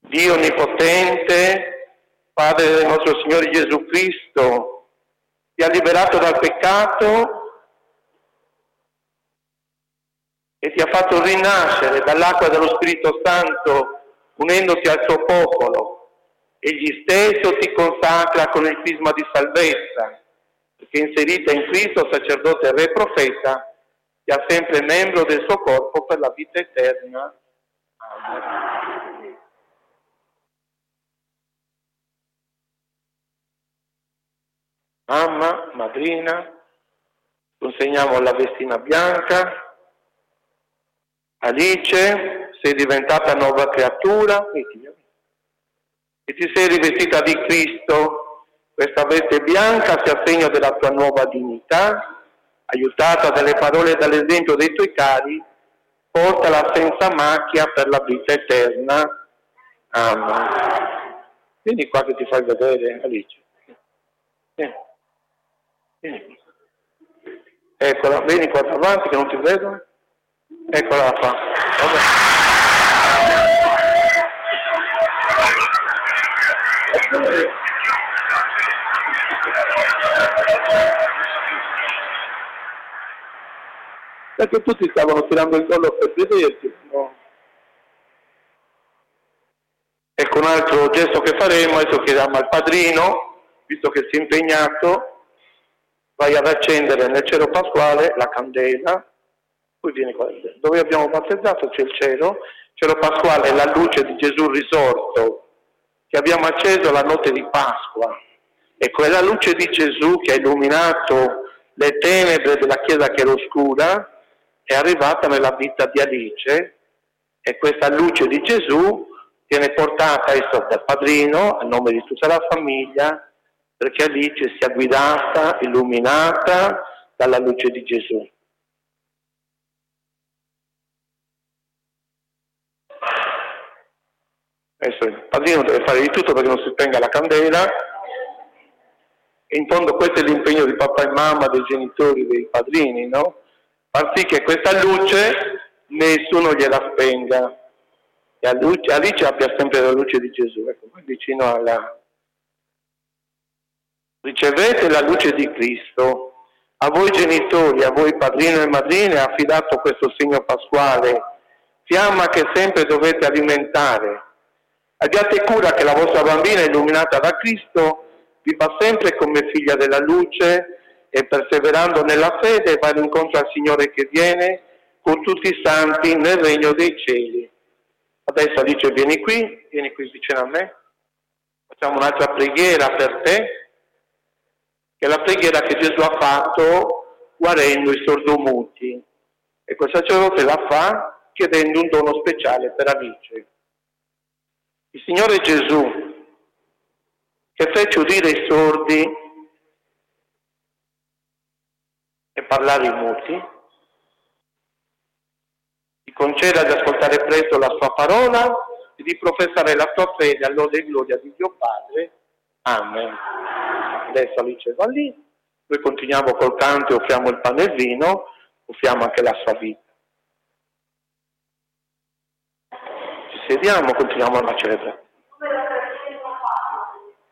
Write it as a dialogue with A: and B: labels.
A: Dio Onnipotente, Padre del nostro Signore Gesù Cristo, ti ha liberato dal peccato e ti ha fatto rinascere dall'acqua dello Spirito Santo, unendoti al suo popolo. Egli stesso ti consacra con il crisma di salvezza, perché inserita in Cristo, sacerdote e re profeta, ti ha sempre membro del suo corpo per la vita eterna. Amen. Mamma, madrina, consegniamo la vestina bianca. Alice, sei diventata nuova creatura e ti sei rivestita di Cristo. Questa veste bianca sia segno della tua nuova dignità, aiutata dalle parole e dall'esempio dei tuoi cari, portala senza macchia per la vita eterna. Amen. Vieni qua che ti fai vedere, Alice. Vieni. Eccola, vieni qua davanti che non ti vedo. Eccola qua. Perché tutti stavano tirando il collo per vederti, no? Ecco un altro gesto che faremo, adesso chiediamo al padrino, visto che si è impegnato, vai ad accendere nel cero pasquale la candela. Poi viene qua, dove abbiamo battezzato c'è il cielo pasquale è la luce di Gesù risorto, che abbiamo acceso la notte di Pasqua. E quella luce di Gesù che ha illuminato le tenebre della Chiesa che era oscura, è arrivata nella vita di Alice, e questa luce di Gesù viene portata adesso dal padrino, a nome di tutta la famiglia, perché Alice sia guidata, illuminata dalla luce di Gesù. Adesso il padrino deve fare di tutto perché non si spenga la candela, e in fondo questo è l'impegno di papà e mamma, dei genitori, dei padrini, no? Far sì che questa luce nessuno gliela spenga, e Alice abbia sempre la luce di Gesù, ecco, vicino alla... Ricevete la luce di Cristo. A voi genitori, a voi padrino e madrine è affidato questo segno pasquale, fiamma che sempre dovete alimentare. Abbiate cura che la vostra bambina illuminata da Cristo viva sempre come figlia della luce e perseverando nella fede va incontro al Signore che viene con tutti i santi nel regno dei cieli. Adesso Alice vieni qui vicino a me, facciamo un'altra preghiera per te, che è la preghiera che Gesù ha fatto guarendo i sordomuti. E quel sacerdote la fa chiedendo un dono speciale per Alice. Il Signore Gesù, che fece udire i sordi e parlare i muti, ti conceda di ascoltare presto la sua parola e di professare la tua fede all'ode e gloria di Dio Padre. Amen. Adesso Alice va lì, noi continuiamo col canto e offriamo il pane e il vino, offriamo anche la sua vita. Ci sediamo, continuiamo la celebrazione.